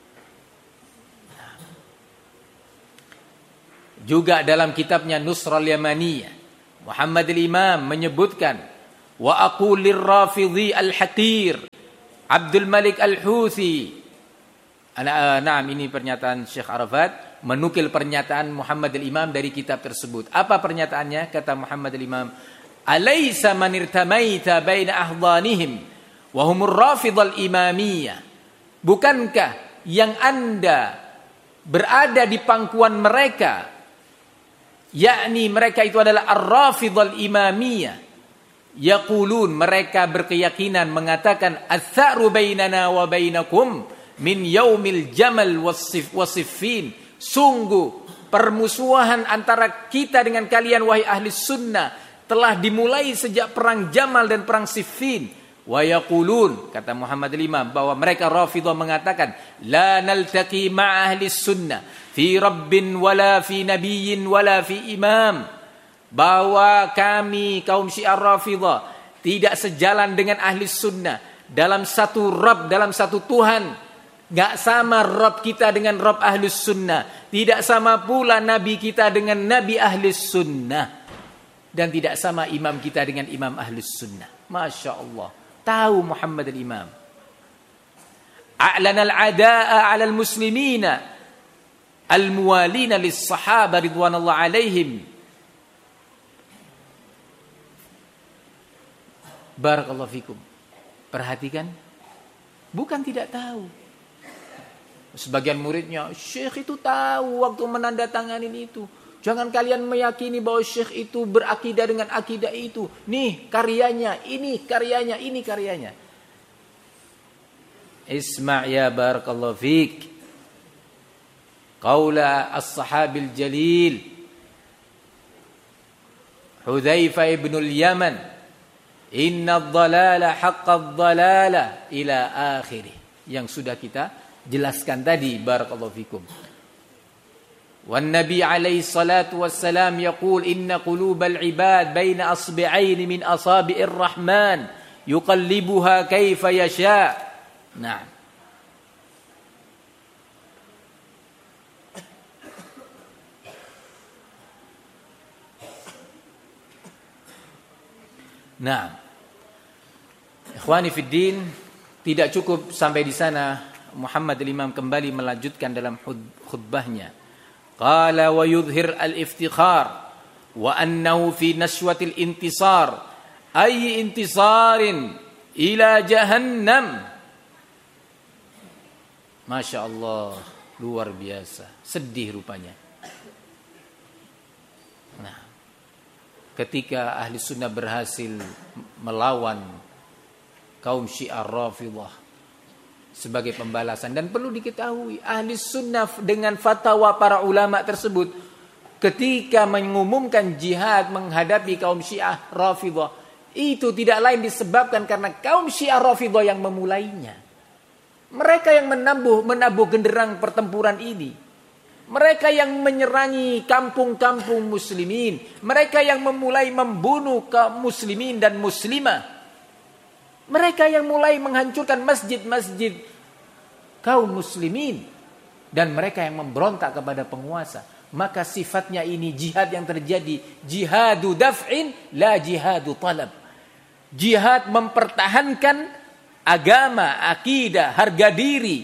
S2: Juga dalam kitabnya Nusral Yamaniyah, Muhammad al-Imam menyebutkan, wa aqul lirrafidhi al-haqir Abdul Malik al-Houthi. Ana na'am, ini pernyataan Syekh Arafat menukil pernyataan Muhammad al-Imam dari kitab tersebut. Apa pernyataannya? Kata Muhammad al-Imam, alaysa man irtamaita baina ahdhanihim wa humur rafidhal imamiyah. Bukankah yang Anda berada di pangkuan mereka, yakni mereka itu adalah ar-rafidhal imamiyah, yaqulun, mereka berkeyakinan mengatakan, ats-tsa'ru bainana wa bainakum min yaumil jamal wasiffin. Sungguh permusuhan antara kita dengan kalian wahai ahli sunnah telah dimulai sejak perang Jamal dan perang Siffin. Wa yaqulun, kata Muhammad al-Imam, bahwa mereka Rafidhah mengatakan, la naltaqi ma'a ahli sunnah fi rabbin wala fi nabiyyin wala fi imam. Bahwa kami kaum Syiah Rafidhah tidak sejalan dengan ahli sunnah dalam satu Rabb, dalam satu Tuhan. Gak sama Rabb kita dengan Rabb ahli sunnah, tidak sama pula Nabi kita dengan Nabi ahli sunnah, dan tidak sama imam kita dengan imam ahli sunnah. Masya Allah, tahu Muhammad al-Imam. A'lana al-ada'a 'ala al-muslimina al-muwalina lis-sahaba ridwanullah alaihim. Barakallahu fikum. Perhatikan, bukan tidak tahu. Sebagian muridnya, Syekh itu tahu waktu menandatanganin itu. Jangan kalian meyakini bahwa Syekh itu berakidah dengan akidah itu. Nih karyanya, ini karyanya, ini karyanya. Isma' ya barakallahu fik. Qaula as-sahabil jalil Hudzaifah ibn al-Yaman, inna ad-dhalala haqqa ad-dhalala ila akhirih. Yang sudah kita jelaskan tadi, barakallahu fikum. Wan Nabi alaihi salatu wassalam yaqul, inna qulubal ibad baina asbi'ain min asabi'ir rahman yuqallibuha kaifa yasha. Nah, Nah, ikhwani fid din, tidak cukup sampai di sana. Muhammad al-Imam kembali melanjutkan dalam khutbahnya. Qala wa yudhhir al-iftikhar wa annahu fi nashwatil intisar ay intisarin ila jahannam. Masya Allah, luar biasa, sedih rupanya. Nah, ketika ahli sunnah berhasil melawan kaum Syiah Rafidhah sebagai pembalasan, dan perlu diketahui ahli sunnah dengan fatwa para ulama tersebut ketika mengumumkan jihad menghadapi kaum Syiah Rafidhah, itu tidak lain disebabkan karena kaum Syiah Rafidhah yang memulainya. Mereka yang menabuh menabuh genderang pertempuran ini. Mereka yang menyerangi kampung-kampung muslimin. Mereka yang memulai membunuh kaum muslimin dan muslimah. Mereka yang mulai menghancurkan masjid-masjid kaum muslimin. Dan mereka yang memberontak kepada penguasa. Maka sifatnya ini jihad yang terjadi. Jihadu daf'in la jihadu talab. Jihad mempertahankan agama, akidah, harga diri.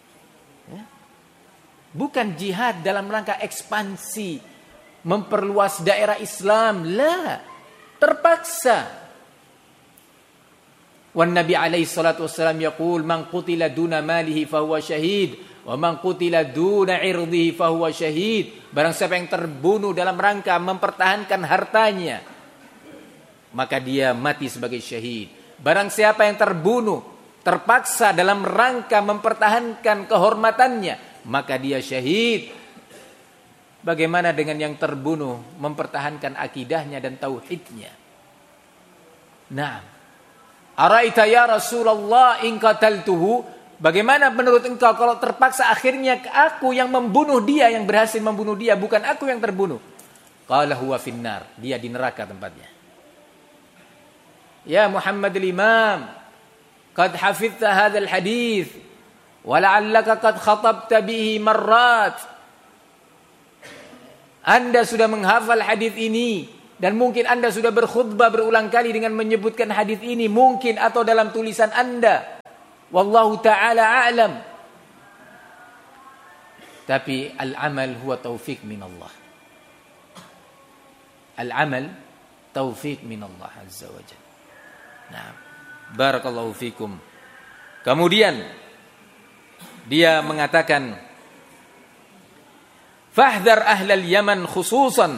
S2: Bukan jihad dalam rangka ekspansi. Memperluas daerah Islam. La. Terpaksa. Wan Nabi alaihi salatu wassalam yaqul, man qutila duna malihi fahuwa syahid wa man qutila duna irdihi fahuwa syahid. Barang siapa yang terbunuh dalam rangka mempertahankan hartanya, maka dia mati sebagai syahid. Barang siapa yang terbunuh terpaksa dalam rangka mempertahankan kehormatannya, maka dia syahid. Bagaimana dengan yang terbunuh mempertahankan akidahnya dan tauhidnya? Nah, araita ya Rasulullah in qataltuhu, bagaimana menurut engkau kalau terpaksa akhirnya aku yang membunuh dia, yang berhasil membunuh dia, bukan aku yang terbunuh? Qala huwa finnar, dia di neraka tempatnya. Ya Muhammad al-Imam, qad hafidhta hadzal hadits wa la'allaka qad khatabta bihi marrat. Anda sudah menghafal hadis ini dan mungkin Anda sudah berkhutbah berulang kali dengan menyebutkan hadis ini, mungkin atau dalam tulisan Anda. Wallahu ta'ala a'lam. Tapi al-amal huwa taufik min Allah. Al-amal taufik min Allah azza wa jalla. Nah, barakallahu fikum. Kemudian dia mengatakan, fahdhar ahlal Yaman khususan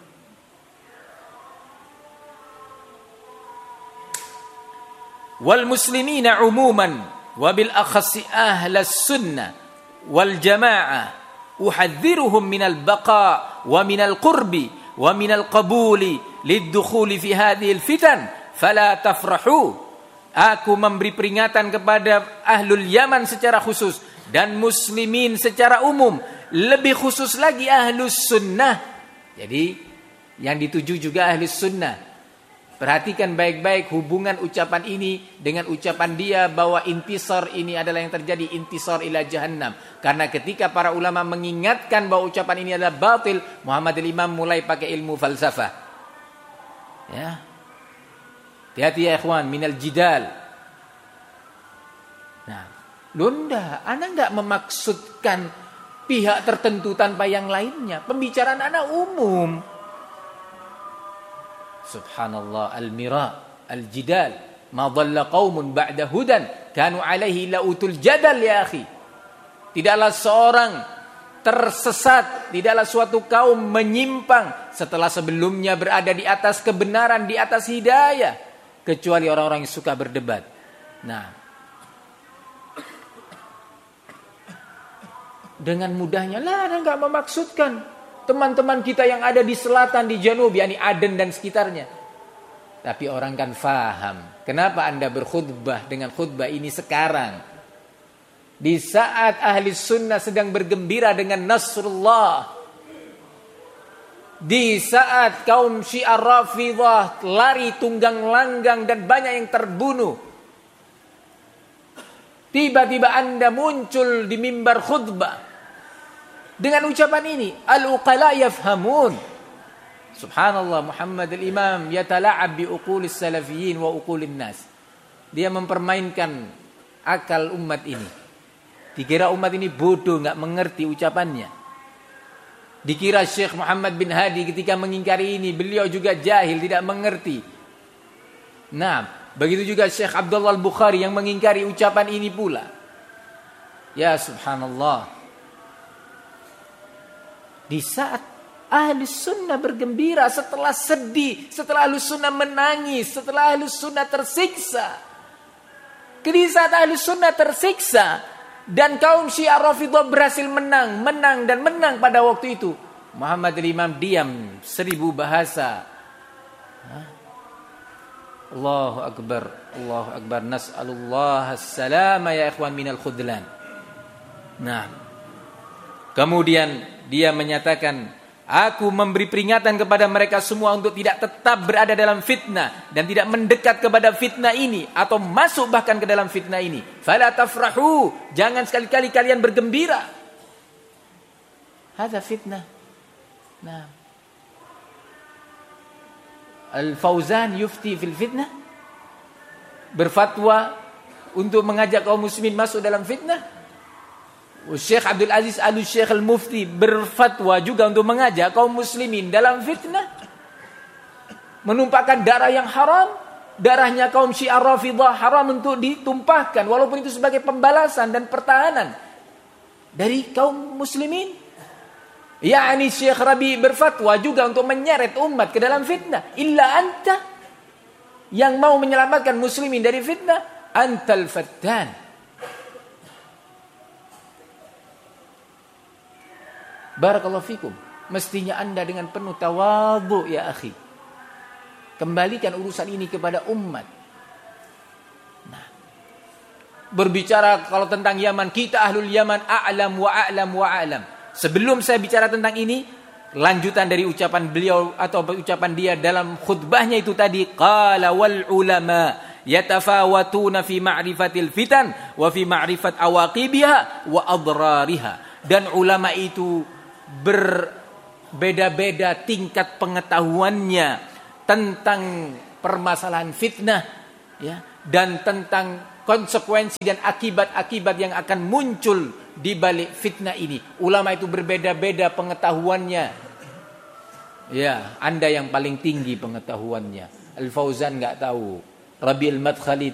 S2: wal muslimina umuman wa bil akhassi ahlas sunnah wal jamaah uhadhdhiruhum minal baqa wa minal qurbi wa minal qabuli lid-dukhuli fi hadhil fitan fala tafrahu. Aku memberi peringatan kepada ahlul Yaman secara khusus dan muslimin secara umum, lebih khusus lagi ahlus sunnah. Jadi yang dituju juga ahlus sunnah. Perhatikan baik-baik hubungan ucapan ini dengan ucapan dia bahwa intisar ini adalah yang terjadi, intisar ila jahannam. Karena ketika para ulama mengingatkan bahwa ucapan ini adalah batil, Muhammad al-Imam mulai pakai ilmu falsafah. Ya. Hati-hati ya ikhwan, minal jidal. Nah, Lunda, Anda enggak memaksudkan pihak tertentu tanpa yang lainnya. Pembicaraan Anda umum. Subhanallah, al-mira, al-jidal. Ma dhalla qaumun ba'da hudan kanu alaihi lautul jadal ya akhi. Tidaklah seorang tersesat, tidaklah suatu kaum menyimpang setelah sebelumnya berada di atas kebenaran, di atas hidayah, kecuali orang-orang yang suka berdebat. Nah, dengan mudahnya lah, Anda enggak memaksudkan teman-teman kita yang ada di selatan, di janub, yakni Aden dan sekitarnya. Tapi orang kan faham. Kenapa Anda berkhutbah dengan khutbah ini sekarang? Di saat ahli sunnah sedang bergembira dengan Nasrullah. Di saat kaum Syiah Rafidhah lari tunggang langgang dan banyak yang terbunuh. Tiba-tiba Anda muncul di mimbar khutbah dengan ucapan ini, al-uqala yafhamun. Subhanallah, Muhammad al-Imam yatala'ab bi uqulis salafiyyin wa uqulin nas. Dia mempermainkan akal umat ini. Dikira umat ini bodoh, enggak mengerti ucapannya. Dikira Syekh Muhammad bin Hadi ketika mengingkari ini, beliau juga jahil, tidak mengerti. Nah, begitu juga Syekh Abdullah al-Bukhari yang mengingkari ucapan ini pula. Ya subhanallah. Di saat ahli sunnah bergembira, setelah sedih, setelah ahli sunnah menangis, setelah ahli sunnah tersiksa. Di saat ahli sunnah tersiksa dan kaum Syiah Rafidhah berhasil menang, menang dan menang pada waktu itu, Muhammad al-Imam diam seribu bahasa. Hah? Allahu Akbar, Allahu Akbar. Nas'alullah as-salama ya ikhwan minal khudlan. Nah, kemudian dia menyatakan, aku memberi peringatan kepada mereka semua untuk tidak tetap berada dalam fitnah dan tidak mendekat kepada fitnah ini atau masuk bahkan ke dalam fitnah ini. Fala tafrahu, jangan sekali-kali kalian bergembira. Hadza fitnah. Nah, Al-Fauzan yufti fil fitnah, berfatwa untuk mengajak kaum muslimin masuk dalam fitnah. Syekh Abdul Aziz Al-Syekh Al-Mufti berfatwa juga untuk mengajak kaum muslimin dalam fitnah, menumpahkan darah yang haram. Darahnya kaum Syiah Rafidhah haram untuk ditumpahkan, walaupun itu sebagai pembalasan dan pertahanan dari kaum muslimin. yakni Syekh Rabi berfatwa juga untuk menyeret umat ke dalam fitnah. Illa anta, yang mau menyelamatkan muslimin dari fitnah, antal fattan. Barakallahu fikum. Mestinya anda dengan penuh tawadhu ya akhi, kembalikan urusan ini kepada umat. Nah, berbicara kalau tentang Yaman, kita ahlul Yaman a'lam wa a'lam wa a'lam. Sebelum saya bicara tentang ini, lanjutan dari ucapan beliau atau ucapan dia dalam khutbahnya itu tadi, qala wal ulama yatafawatuna fi ma'rifatil fitan wa fi ma'rifat awaqibiha wa adrariha. Dan ulama itu berbeda-beda tingkat pengetahuannya tentang permasalahan fitnah, ya, dan tentang konsekuensi dan akibat-akibat yang akan muncul di balik fitnah ini. Ulama itu berbeda-beda pengetahuannya. Ya, Anda yang paling tinggi pengetahuannya. Al-Fauzan enggak tahu, Rabi'ul Madkhali